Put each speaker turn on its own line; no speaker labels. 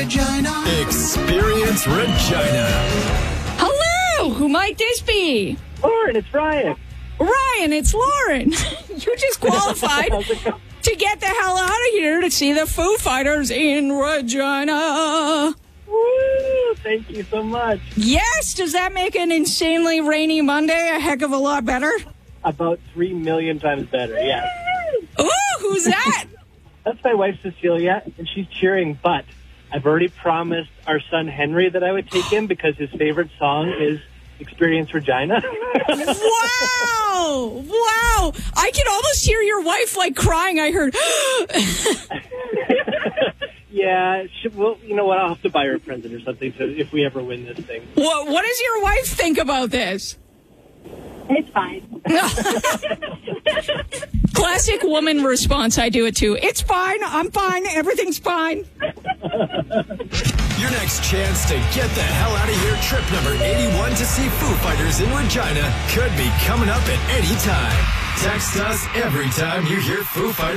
Regina.
Experience Regina.
Hello, who might this be?
Lauren, it's Ryan.
Ryan, it's Lauren. You just qualified to get the hell out of here to see the Foo Fighters in Regina.
Woo! Thank you so much.
Yes, does that make an insanely rainy Monday a heck of a lot better?
About 3 million times better, yes.
Ooh, who's that?
That's my wife, Cecilia, and she's cheering, but I've already promised our son, Henry, that I would take him because his favorite song is Experience Regina.
Wow! Wow! I can almost hear your wife, like, crying. I heard...
Yeah, well, you know what? I'll have to buy her a present or something so if we ever win this thing.
What does your wife think about this?
It's fine.
Classic woman response. I do it too. It's fine. I'm fine. Everything's fine.
Your next chance to get the hell out of here trip number 81 to see Foo Fighters in Regina could be coming up at any time. Text us every time you hear Foo Fighters.